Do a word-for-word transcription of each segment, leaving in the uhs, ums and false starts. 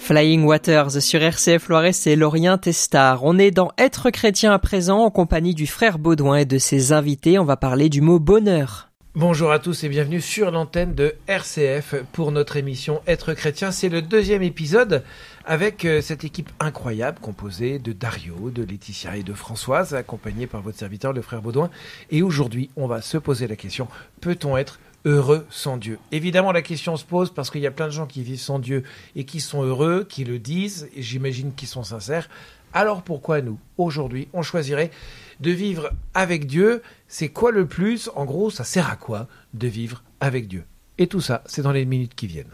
Flying Waters sur R C F Loiret, c'est Laurien Testard. On est dans Être chrétien à présent en compagnie du frère Baudouin et de ses invités. On va parler du mot bonheur. Bonjour à tous et bienvenue sur l'antenne de R C F pour notre émission Être chrétien. C'est le deuxième épisode avec cette équipe incroyable composée de Dario, de Laetitia et de Françoise, accompagnée par votre serviteur, le frère Baudouin. Et aujourd'hui, on va se poser la question, peut-on être heureux sans Dieu? Évidemment, la question se pose parce qu'il y a plein de gens qui vivent sans Dieu et qui sont heureux, qui le disent, et j'imagine qu'ils sont sincères. Alors pourquoi nous, aujourd'hui, on choisirait de vivre avec Dieu? C'est quoi le plus? En gros, ça sert à quoi de vivre avec Dieu? Et tout ça, c'est dans les minutes qui viennent.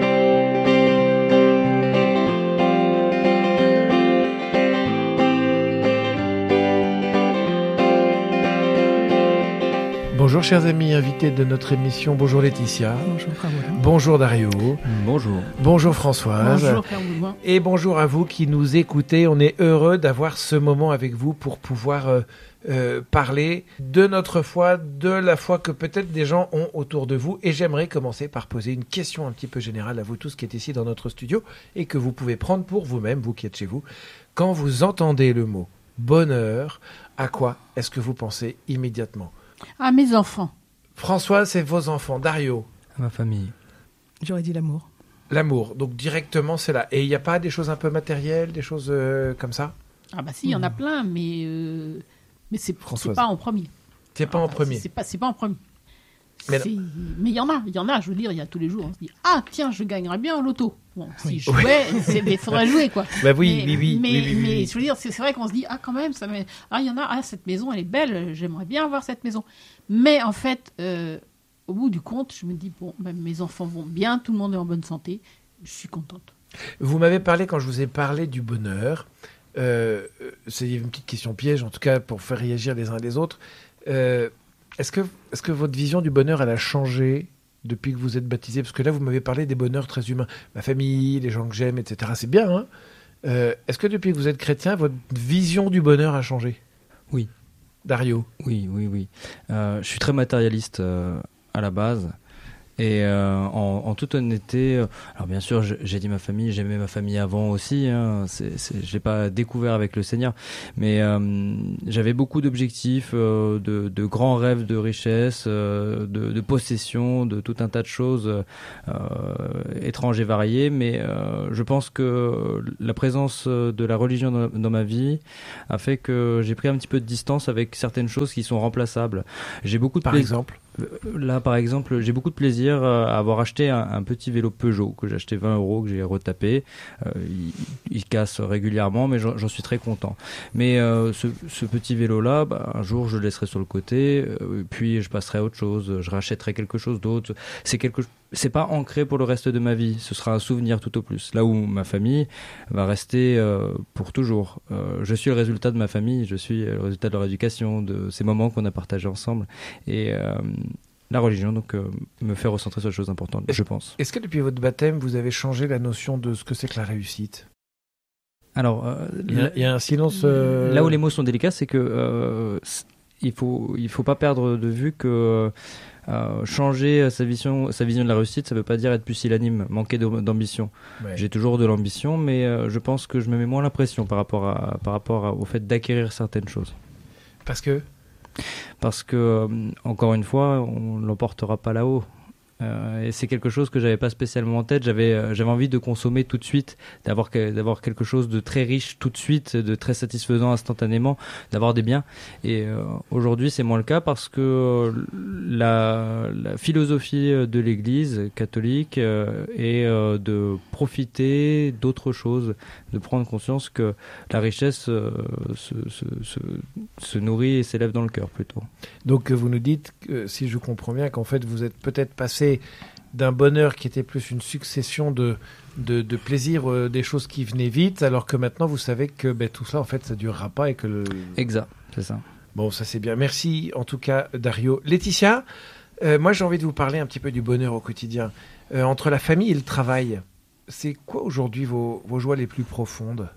Bonjour chers amis invités de notre émission. Bonjour Laetitia. Bonjour Frère Baudouin. Bonjour Dario. Bonjour. Bonjour Françoise. Bonjour Frère Baudouin. Et bonjour à vous qui nous écoutez. On est heureux d'avoir ce moment avec vous pour pouvoir euh, euh, parler de notre foi, de la foi que peut-être des gens ont autour de vous. Et j'aimerais commencer par poser une question un petit peu générale à vous tous qui êtes ici dans notre studio et que vous pouvez prendre pour vous-même, vous qui êtes chez vous. Quand vous entendez le mot bonheur, à quoi est-ce que vous pensez immédiatement? À mes enfants. François, c'est vos enfants. Dario? À ma famille. J'aurais dit l'amour. L'amour. Donc directement, c'est là. Et il n'y a pas des choses un peu matérielles, des choses euh, comme ça? Ah bah si, il y en a plein, mais, euh, mais c'est, c'est pas en premier. C'est pas ah, en premier. C'est pas, c'est pas en premier. Mais c'est... mais il y en a, il y en a, je veux dire, il y a tous les jours. On se dit, ah tiens, je gagnerais bien au loto. Bon, si oui. je jouais, il faudrait jouer, quoi. Bah oui, mais, oui, oui. Mais, oui, oui, mais oui. je veux dire, c'est, c'est vrai qu'on se dit, ah quand même, ça met... ah il y en a, ah cette maison, elle est belle, j'aimerais bien avoir cette maison. Mais en fait, euh, au bout du compte, je me dis, bon, ben, mes enfants vont bien, tout le monde est en bonne santé, je suis contente. Vous m'avez parlé, quand je vous ai parlé du bonheur, euh, c'est une petite question piège, en tout cas pour faire réagir les uns les autres. Euh, est-ce que, est-ce que votre vision du bonheur, elle a changé depuis que vous êtes baptisé? Parce que là, vous m'avez parlé des bonheurs très humains. Ma famille, les gens que j'aime, et cetera. C'est bien, hein? euh, Est-ce que depuis que vous êtes chrétien, votre vision du bonheur a changé? Oui. Dario? Oui, oui, oui. Euh, je suis très matérialiste euh, à la base. Et euh, en, en toute honnêteté, euh, alors bien sûr, je, j'ai dit ma famille, j'aimais ma famille avant aussi. Hein, c'est, c'est, je l'ai pas découvert avec le Seigneur, mais euh, j'avais beaucoup d'objectifs, euh, de, de grands rêves de richesse, euh, de, de possession, de tout un tas de choses euh, étranges et variées. Mais euh, je pense que la présence de la religion dans, dans ma vie a fait que j'ai pris un petit peu de distance avec certaines choses qui sont remplaçables. J'ai beaucoup de Par pla- exemple. Là, par exemple, j'ai beaucoup de plaisir à avoir acheté un, un petit vélo Peugeot que j'ai acheté vingt euros, que j'ai retapé. Euh, il, il casse régulièrement, mais j'en, j'en suis très content. Mais euh, ce, ce petit vélo-là, bah, un jour, je le laisserai sur le côté, euh, puis je passerai à autre chose, je rachèterai quelque chose d'autre. C'est quelque, c'est pas ancré pour le reste de ma vie. Ce sera un souvenir tout au plus. Là où ma famille va rester euh, pour toujours. Euh, je suis le résultat de ma famille, je suis le résultat de leur éducation, de ces moments qu'on a partagés ensemble. Et euh, la religion, donc, euh, me fait recentrer sur les choses importantes, est-ce, je pense. Est-ce que depuis votre baptême, vous avez changé la notion de ce que c'est que la réussite? Alors, euh, il, y a, il y a un silence. Euh... Là où les mots sont délicats, c'est que euh, il faut, il faut pas perdre de vue que euh, changer sa vision, sa vision de la réussite, ça veut pas dire être pusillanime, manquer de, d'ambition. Ouais. J'ai toujours de l'ambition, mais euh, je pense que je me mets moins la pression par rapport à, par rapport à, au fait d'acquérir certaines choses. Parce que Parce que, euh, encore une fois, on ne l'emportera pas là-haut. Euh, et c'est quelque chose que j'avais pas spécialement en tête. J'avais, euh, j'avais envie de consommer tout de suite, d'avoir, que, d'avoir quelque chose de très riche tout de suite, de très satisfaisant instantanément, d'avoir des biens. Et euh, aujourd'hui, c'est moins le cas parce que la, la philosophie de l'Église catholique euh, est euh, de profiter d'autres choses, de prendre conscience que la richesse euh, se, se, se, se nourrit et s'élève dans le cœur plutôt. Donc vous nous dites, que, si je comprends bien, qu'en fait vous êtes peut-être passé d'un bonheur qui était plus une succession de, de, de plaisirs, euh, des choses qui venaient vite, alors que maintenant vous savez que ben, tout ça en fait ça ne durera pas et que le... Exact, c'est ça. Bon, ça c'est bien. Merci en tout cas Dario. Laetitia, euh, moi j'ai envie de vous parler un petit peu du bonheur au quotidien. Euh, entre la famille et le travail, c'est quoi aujourd'hui vos, vos joies les plus profondes?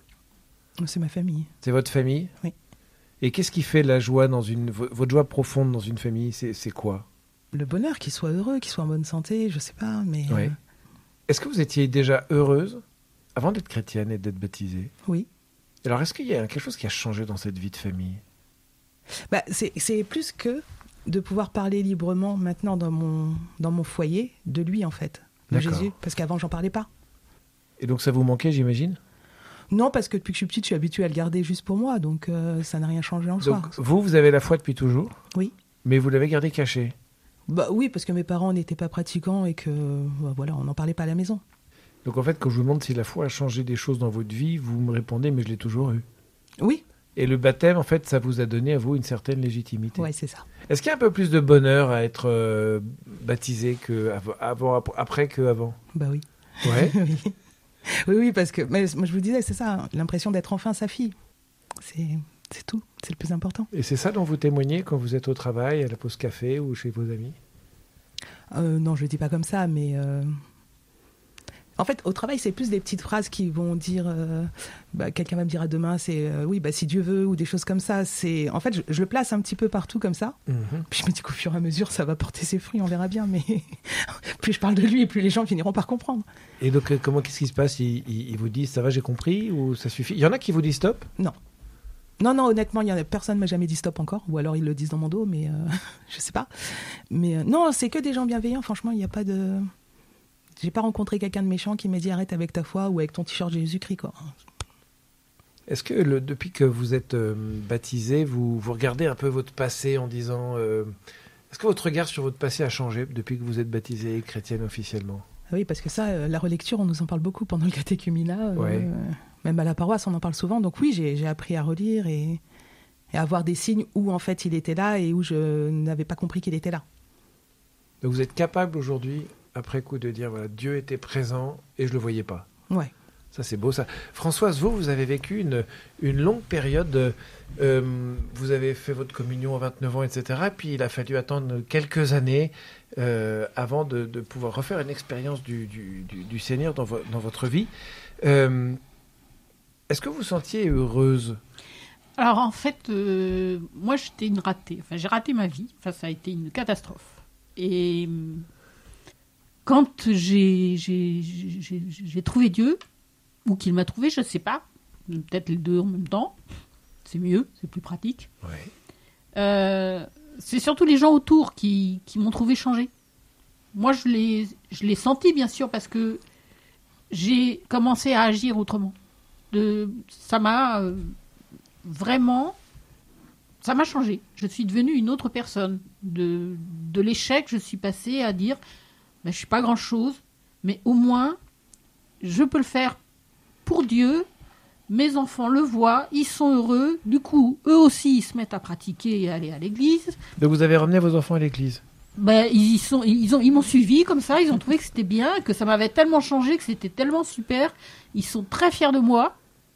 C'est ma famille. C'est votre famille? Oui. Et qu'est-ce qui fait la joie dans une... Votre joie profonde dans une famille, c'est, c'est quoi? Le bonheur, qu'ils soient heureux, qu'ils soient en bonne santé, je sais pas, mais... Oui. Euh... Est-ce que vous étiez déjà heureuse avant d'être chrétienne et d'être baptisée. Oui. Alors, est-ce qu'il y a quelque chose qui a changé dans cette vie de famille ? Bah, c'est, c'est plus que de pouvoir parler librement maintenant dans mon, dans mon foyer de lui, en fait, de D'accord. Jésus, parce qu'avant, j'en parlais pas. Et donc, ça vous manquait, j'imagine ? Non, parce que depuis que je suis petite, je suis habituée à le garder juste pour moi, donc euh, ça n'a rien changé en Donc, soi. vous, vous avez la foi depuis toujours ? Oui. Mais vous l'avez gardée cachée ? Bah oui, parce que mes parents n'étaient pas pratiquants et que bah, voilà, on n'en parlait pas à la maison. Donc, en fait, quand je vous demande si la foi a changé des choses dans votre vie, vous me répondez, mais je l'ai toujours eu. Oui. Et le baptême, en fait, ça vous a donné à vous une certaine légitimité. Ouais, c'est ça. Est-ce qu'il y a un peu plus de bonheur à être euh, baptisé que av- avant, après qu'avant ? Bah oui. Ouais. oui. oui, oui, parce que mais, moi je vous disais, c'est ça, hein, l'impression d'être enfin sa fille. C'est, c'est tout, c'est le plus important. Et c'est ça dont vous témoignez quand vous êtes au travail, à la pause café ou chez vos amis ? Euh, non, je le dis pas comme ça, mais euh... en fait, au travail, c'est plus des petites phrases qui vont dire, euh, bah, quelqu'un va me dire à demain, c'est euh, oui, bah si Dieu veut, ou des choses comme ça. C'est, en fait, je, je le place un petit peu partout comme ça. Mm-hmm. Puis je me dis qu'au fur et à mesure, ça va porter ses fruits, on verra bien. Mais plus je parle de lui, et plus les gens finiront par comprendre. Et donc, euh, comment, qu'est-ce qui se passe ? ils, ils, ils vous disent, ça va, j'ai compris, ou ça suffit ? Il y en a qui vous disent stop ? Non, non, honnêtement, il y en a, personne m'a jamais dit stop encore, ou alors ils le disent dans mon dos, mais euh, je sais pas. Mais euh, non, c'est que des gens bienveillants. Franchement, il n'y a pas de. J'ai pas rencontré quelqu'un de méchant qui m'a dit arrête avec ta foi ou avec ton t-shirt Jésus-Christ, quoi. Est-ce que le, depuis que vous êtes euh, baptisé, vous, vous regardez un peu votre passé en disant... euh, est-ce que votre regard sur votre passé a changé depuis que vous êtes baptisé chrétienne officiellement ? Oui, parce que ça, euh, la relecture, on nous en parle beaucoup pendant le catéchuménat. Euh, Ouais. Même à la paroisse, on en parle souvent. Donc oui, j'ai, j'ai appris à relire et, et à voir des signes où en fait il était là et où je n'avais pas compris qu'il était là. Donc vous êtes capable aujourd'hui, après coup, de dire, voilà, Dieu était présent et je le voyais pas. Ouais. Ça, c'est beau, ça. Françoise, vous, vous avez vécu une, une longue période. Euh, vous avez fait votre communion à vingt-neuf ans, et cetera. Puis il a fallu attendre quelques années euh, avant de, de pouvoir refaire une expérience du, du, du, du Seigneur dans, vo- dans votre vie. Euh, est-ce que vous vous sentiez heureuse ? Alors en fait, euh, moi j'étais une ratée. Enfin, j'ai raté ma vie. Enfin, ça a été une catastrophe. Et euh, quand j'ai, j'ai, j'ai, j'ai trouvé Dieu, ou qu'il m'a trouvé, je ne sais pas, peut-être les deux en même temps, c'est mieux, c'est plus pratique. Ouais. Euh, c'est surtout les gens autour qui, qui m'ont trouvé changé. Moi, je l'ai, je l'ai senti, bien sûr, parce que j'ai commencé à agir autrement. De, ça m'a euh, vraiment... Ça m'a changé. Je suis devenue une autre personne. De, de l'échec, je suis passée à dire, ben, je ne suis pas grand-chose, mais au moins, je peux le faire pour Dieu. Mes enfants le voient, ils sont heureux. Du coup, eux aussi, ils se mettent à pratiquer et à aller à l'église. Donc vous avez ramené vos enfants à l'église ? Ben, ils, y sont, ils, ont, ils m'ont suivi comme ça, ils ont trouvé que c'était bien, que ça m'avait tellement changé, que c'était tellement super. Ils sont très fiers de moi,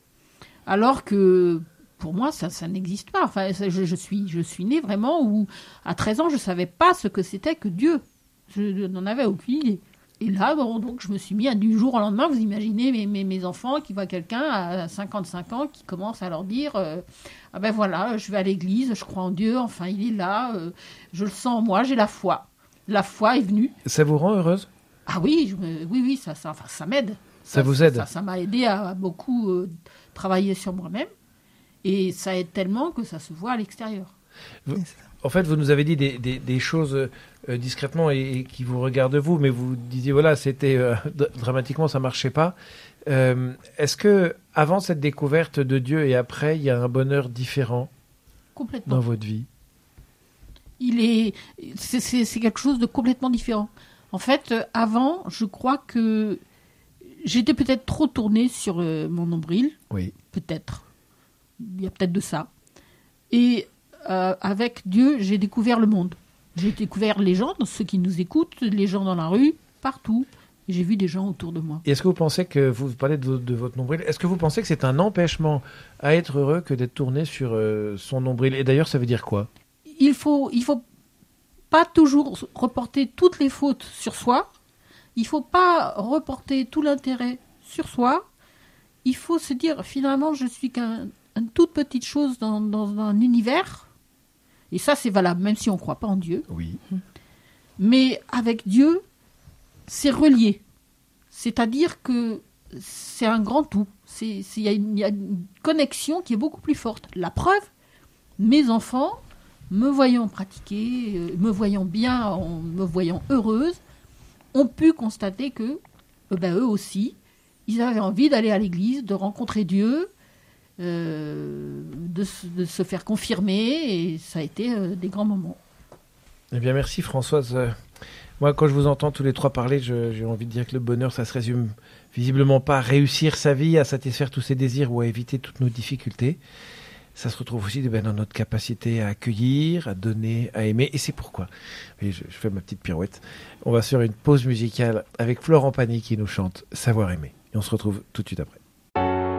alors que pour moi, ça, ça n'existe pas. Enfin, ça, je, je, suis, je suis née vraiment où, à treize ans, je ne savais pas ce que c'était que Dieu. Je n'en avais aucune idée. Et là, bon, donc, je me suis mis à, du jour au lendemain, vous imaginez mes, mes, mes enfants qui voient quelqu'un à cinquante-cinq ans qui commence à leur dire euh, ah ben voilà, je vais à l'église, je crois en Dieu, enfin il est là, euh, je le sens en moi, j'ai la foi. La foi est venue. Ça vous rend heureuse ? Ah oui, je me, oui, oui, ça, ça, enfin, ça m'aide. Ça vous aide ? Ça, ça m'a aidé à beaucoup euh, travailler sur moi-même. Et ça aide tellement que ça se voit à l'extérieur. Vous- En fait, vous nous avez dit des, des, des choses euh, discrètement et, et qui vous regardent vous, mais vous disiez, voilà, c'était euh, d- dramatiquement, ça marchait pas. Euh, est-ce que avant cette découverte de Dieu et après, il y a un bonheur différent Complètement. dans votre vie ? Il est, c'est, c'est, c'est quelque chose de complètement différent. En fait, euh, avant, je crois que j'étais peut-être trop tournée sur euh, mon nombril. Oui. Peut-être. Il y a peut-être de ça. Et euh, avec Dieu, j'ai découvert le monde. J'ai découvert les gens, ceux qui nous écoutent, les gens dans la rue, partout. Et j'ai vu des gens autour de moi. Et est-ce que vous pensez que, vous parlez de, vo- de votre nombril, est-ce que vous pensez que c'est un empêchement à être heureux que d'être tourné sur euh, son nombril ? Et d'ailleurs, ça veut dire quoi ? Il faut, il faut pas toujours reporter toutes les fautes sur soi. Il faut pas reporter tout l'intérêt sur soi. Il faut se dire, finalement, je suis qu'un une toute petite chose dans, dans un univers. Et ça, c'est valable, même si on ne croit pas en Dieu. Oui. Mais avec Dieu, c'est relié. C'est-à-dire que c'est un grand tout. C'est, c'est, il y a une, il y a une connexion qui est beaucoup plus forte. La preuve, mes enfants, me voyant pratiquer, euh, me voyant bien, en, me voyant heureuse, ont pu constater que, euh, ben, eux aussi, ils avaient envie d'aller à l'église, de rencontrer Dieu, euh, de, de se faire confirmer, et ça a été euh, des grands moments. Eh bien, merci Françoise. Euh, moi, quand je vous entends tous les trois parler, je, j'ai envie de dire que le bonheur, ça se résume visiblement pas à réussir sa vie, à satisfaire tous ses désirs ou à éviter toutes nos difficultés. Ça se retrouve aussi ben, dans notre capacité à accueillir, à donner, à aimer. Et c'est pourquoi, et je, je fais ma petite pirouette, on va faire une pause musicale avec Florent Pagny qui nous chante « Savoir aimer ». Et on se retrouve tout de suite après.